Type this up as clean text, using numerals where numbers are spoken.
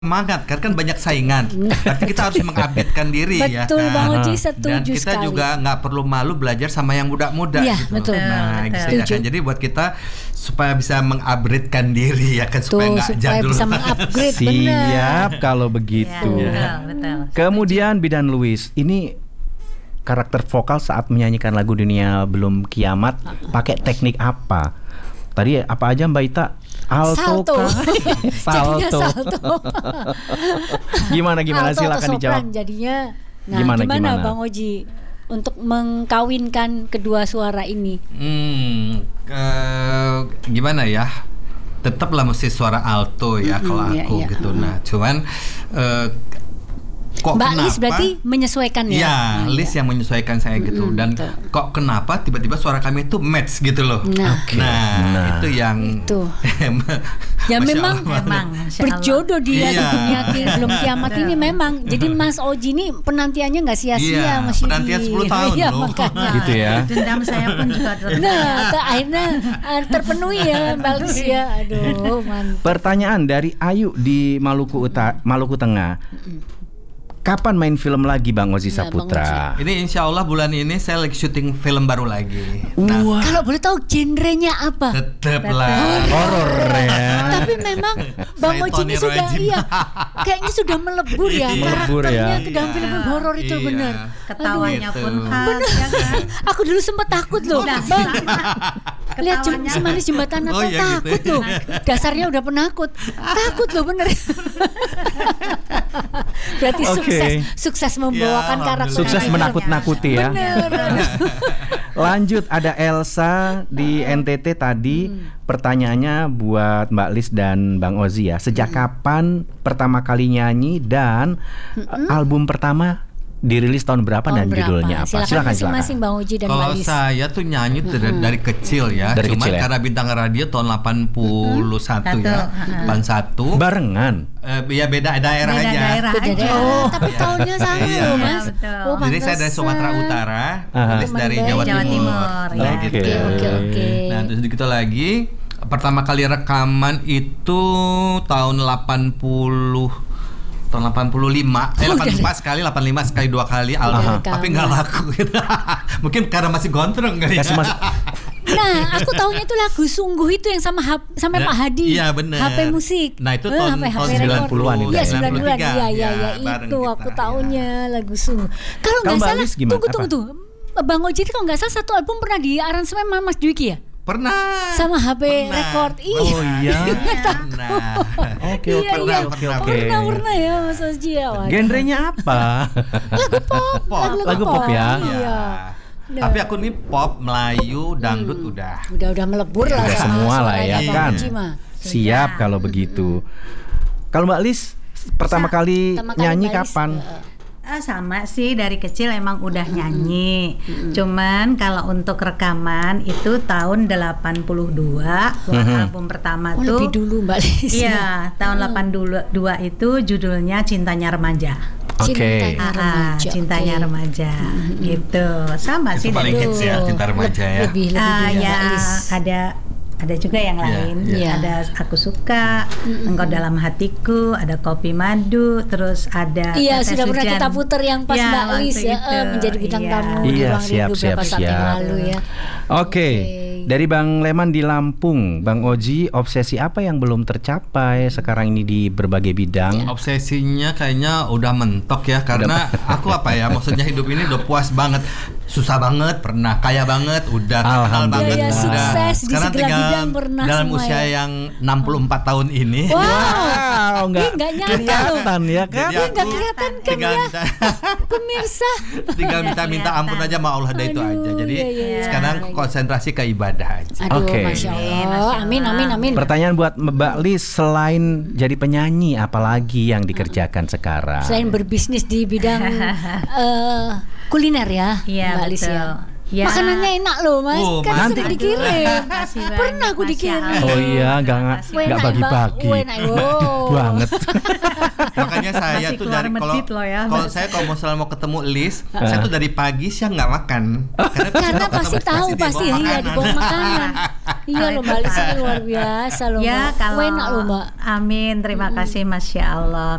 semangat kan banyak saingan. Berarti kita harus mengupdatekan diri ya. Betul kan? Bang Oji, setuju Dan kita sekali. juga nggak perlu malu belajar sama yang muda-muda Iya, gitu. betul. Nah, gitu ya kan. Jadi buat kita supaya bisa mengupgradekan diri ya kan, supaya nggak supaya jadul. bisa mengupgrade, benar. Siap kalau begitu. Ya, betul. Kemudian Bidan Luis, ini karakter vokal saat menyanyikan lagu Dunia Belum Kiamat pakai teknik apa? Tadi apa aja Mbak Ita? Alto Salto. kah? Jadinya salto. Gimana Alto silakan atau dijawab. sopran jadinya. Nah, Gimana? gimana Bang Oji untuk mengkawinkan kedua suara ini? Gimana ya? Tetaplah mesti suara alto ya kalau aku iya. gitu. Nah, cuman kok Mbak kenapa? Lis berarti menyesuaikan ya? Iya, Lis yang menyesuaikan saya gitu. Dan betul. kok kenapa tiba-tiba suara kami itu match gitu loh. Nah. Oke. Nah, itu yang Itu. Ya Masya memang Allah. Memang Insya Allah. berjodoh dia di Iya. dunia belum kiamat ini memang. Jadi Mas Oji ini penantiannya nggak sia-sia Iya, Mas Yudi. penantian 10 tahun Iya, loh. makanya. Gitu ya. Dendam saya pun juga Nah, akhirnya terpenuhi ya Mbak Lis ya. Aduh, mantap. Pertanyaan dari Ayu di Maluku Tengah. Kapan main film lagi Bang Oji Nah, Bang Saputra? Ini insya Allah bulan ini saya lagi syuting film baru lagi. Wah, Kalau boleh tahu genrenya apa? Tetaplah. horor ya. Tapi memang Bang Saya Oji ini Tony sudah Rajin. kayaknya sudah melebur ya Melebur karakternya ya. ke dalam film horor itu Iya. benar. ketawanya Aduh, pun gitu. khas ya kan. Aku dulu sempat takut loh, Bang. Lihat Ketawanya. Semanis Jembatan Natal Oh, iya, takut gitu. loh. Dasarnya udah penakut. Takut loh bener. Berarti Oke. sukses membawakan Ya, karakter. Sukses itu. menakut-nakuti ya. Bener. Lanjut, ada Elsa di NTT tadi. Pertanyaannya buat Mbak Lis dan Bang Ozi ya. Sejak kapan pertama kali nyanyi dan album pertama dirilis tahun berapa Tahun dan berapa? judulnya apa? Silakan masing-masing Bang Oji dan Mbak Kalau Lis. saya tuh nyanyi dari kecil ya. Dari Cuman kecil ya? karena bintang radio tahun 81 ya. 81. Barengan. Ya beda daerah Beda aja. daerah Beda aja. daerah, tapi tahunnya sama Iya. loh Mas. Betul. Oh, Jadi saya dari pantesan. Sumatera Utara, Lis dari Teman Jawa baik. Jawa Timur. Timur, Nah, ya. gitu. Oke. Nah, terus kita lagi pertama kali rekaman itu tahun 85 sekali 85 sekali 2 kali album, Aha. tapi nggak laku gitu. Mungkin karena masih gondrong kali ya. Kasih mas- Nah, aku tahunya itu lagu Sungguh itu yang sama Pak Hadi. Iya, bener. HP musik. Nah, itu tahun HP 90-an itu. Iya, 90-an. 93. Iya, Ya, itu bareng aku kita, tahunya lagu Sungguh. Kalau nggak Mbak salah, Lis gimana? tunggu. Bang Oji itu kalau nggak salah satu album pernah di aransemen sama Mas Dwiki ya? Pernah. Sama HP Pernah. record. Oh iya. Nah. Oke, Iya, iya. oke. Pernah ya Mas Oji ya. Waduh. Genrenya apa? Lagu pop. Lagu pop ya? Iya. Nah. Tapi aku nih pop, Melayu, dangdut udah. Udah melebur lah Udah sama semua lah suaranya ya Bang kan. Oji mah. Siap kalau begitu. Kalau Mbak Lis pertama kali Pertama kali nyanyi Mbak Lis, kapan? Sama sih, dari kecil emang udah nyanyi. Cuman kalau untuk rekaman itu tahun 82 buat album pertama Oh, tuh. lebih dulu Mbak Lis. Iya, tahun 82 itu judulnya Cintanya Remaja. Oke. Cintanya Remaja gitu. Sama Itu sih paling dari hits ya, Cinta Remaja ya. Lebih dulu ya, Mbak Lis. ada juga yang lain. iya. Ada Aku Suka, Engkau Dalam Hatiku, ada Kopi Madu, terus ada Iya, Tetes sudah pernah Hujan. kita puter yang pas Iya, Mbak Lis waktu ya itu. menjadi bintang Iya. tamu di Iya, Ruang siap, Rindu beberapa saat yang siap. lalu ya. Oke. Dari Bang Leman di Lampung, Bang Oji, obsesi apa yang belum tercapai sekarang ini di berbagai bidang? Obsesinya kayaknya udah mentok ya, karena aku apa ya, maksudnya hidup ini udah puas banget, susah banget pernah, kaya banget udah, terkenal Alhamdulillah. banget Iya, udah. sukses di Sekarang segala tinggal bidang pernah dalam semua usia ya. yang 64 tahun ini. Wow. Wow, Ih, nggak nyangka loh. kelihatan ya kan? Jadi Nggak aku kelihatan kan tinggal ya minta, pemirsa. tinggal minta ampun aja sama Allah, ada itu Aduh, aja. Jadi iya, iya. sekarang konsentrasi ke ibadah aja. Aduh, Oke. Masya Allah. Amin. Pertanyaan buat Mbak Lis, selain jadi penyanyi, apalagi yang dikerjakan sekarang? Selain berbisnis di bidang kuliner ya, Iya, Mbak Lis betul. ya. Ya. Makanannya enak loh Mas, Oh, kan nanti- sering dikirim. Makasih banyak, Pernah aku Masya dikirim. Allah. Oh iya, nggak Enak, bagi-bagi. Mbak. Enak, wow. Banget. Makanya saya Masih tuh keluar dari medit loh ya. kalau misalnya mau ketemu Lis, saya tuh dari pagi siang nggak makan. Karena kalau pasti ketemu tahu dia pasti bawa iya makanan. dibawa makanan. Iya loh Mbak Lis ini luar biasa loh Ya Mbak. kalau Enak loh Mbak. Amin, terima kasih Masya Allah.